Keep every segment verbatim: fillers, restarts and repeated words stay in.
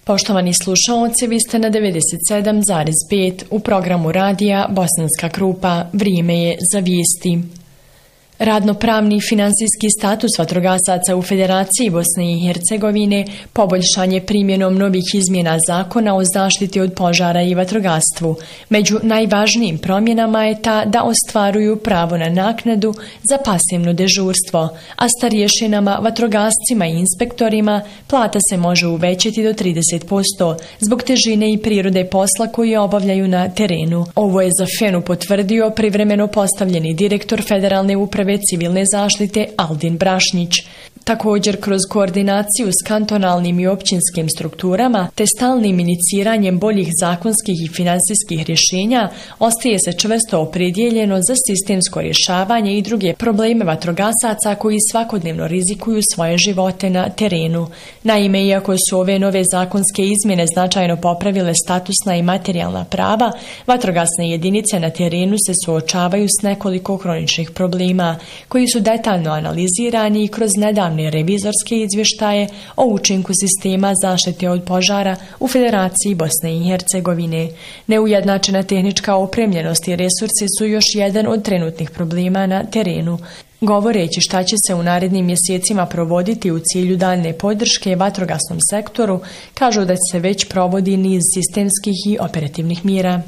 Poštovani slušaoci, vi ste na devedeset sedam zarez pet u programu radija Bosanska Krupa. Vrijeme je za vijesti. Radnopravni i finansijski status vatrogasaca u Federaciji Bosne i Hercegovine poboljšan je primjenom novih izmjena zakona o zaštiti od požara i vatrogasstvu. Među najvažnijim promjenama je ta da ostvaruju pravo na naknadu za pasivno dežurstvo, a starješinama, vatrogascima i inspektorima plata se može uvećati do trideset posto zbog težine i prirode posla koji obavljaju na terenu. Ovo je za F E N-u potvrdio privremeno postavljeni direktor Federalne uprave civilne zaštite Aldin Brašnić. Također, kroz koordinaciju s kantonalnim i općinskim strukturama te stalnim iniciranjem boljih zakonskih i finansijskih rješenja, ostaje se čvrsto opredjeljeno za sistemsko rješavanje i druge probleme vatrogasaca koji svakodnevno rizikuju svoje živote na terenu. Naime, iako su ove nove zakonske izmjene značajno popravile statusna i materijalna prava, vatrogasne jedinice na terenu se suočavaju s nekoliko hroničnih problema, koji su detaljno analizirani i kroz nedavne revizorske izvještaje o učinku sistema zaštite od požara u Federaciji Bosne i Hercegovine. Neujednačena tehnička opremljenost i resursi su još jedan od trenutnih problema na terenu. Govoreći šta će se u narednim mjesecima provoditi u cilju daljne podrške vatrogasnom sektoru, kažu da se već provodi niz sistemskih i operativnih mjera.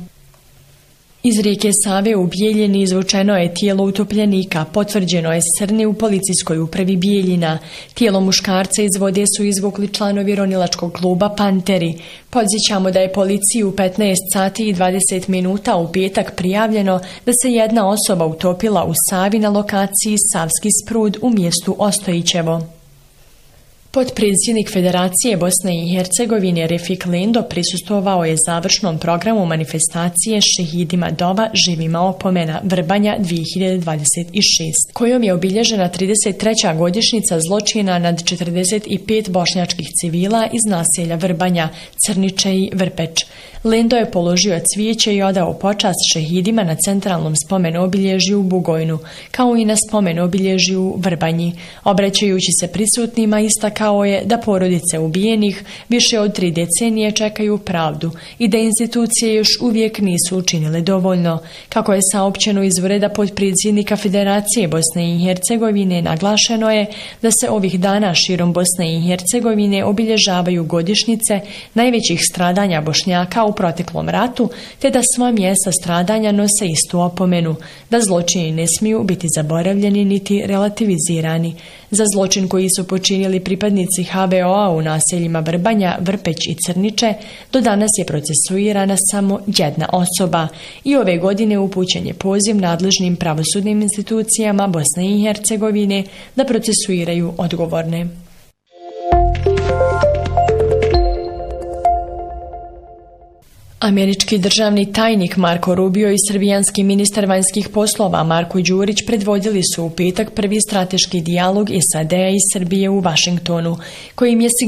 Iz rijeke Save u Bijeljini izvučeno je tijelo utopljenika, potvrđeno je Srni u policijskoj upravi Bijeljina. Tijelo muškarca iz vode su izvukli članovi ronilačkog kluba Panteri. Podsjećamo da je policiji u petnaest sati i dvadeset minuta u petak prijavljeno da se jedna osoba utopila u Savi na lokaciji Savski sprud u mjestu Ostojićevo. Potpredsjednik Federacije Bosne i Hercegovine Refik Lendo prisustvovao je završnom programu manifestacije Šehidima dova živima opomena Vrbanja dvije hiljade dvadeset šest, kojom je obilježena trideset treća godišnjica zločina nad četrdeset pet bošnjačkih civila iz naselja Vrbanja, Crniče i Vrpeć. Lendo je položio cvijeće i odao počast šehidima na centralnom spomen obilježju u Bugojnu, kao i na spomen obilježju u Vrbanji. Obraćajući se prisutnima, istakao je da porodice ubijenih više od tri decenije čekaju pravdu i da institucije još uvijek nisu učinile dovoljno. Kako je saopćeno iz ureda potpredsjednika Federacije Bosne i Hercegovine, naglašeno je da se ovih dana širom Bosne i Hercegovine obilježavaju godišnjice najvećih stradanja Bošnjaka u proteklom ratu, te da sva mjesta stradanja nose istu opomenu, da zločini ne smiju biti zaboravljeni niti relativizirani. Za zločin koji su počinili pripadnici H V O-a u naseljima Vrbanja, Vrpeć i Crniče do danas je procesuirana samo jedna osoba i ove godine upućen je poziv nadležnim pravosudnim institucijama Bosne i Hercegovine da procesuiraju odgovorne. Američki državni tajnik Marko Rubio i srbijanski ministar vanjskih poslova Marko Đurić predvodili su u petak prvi strateški dijalog S A D-a i Srbije u Vašingtonu, kojim je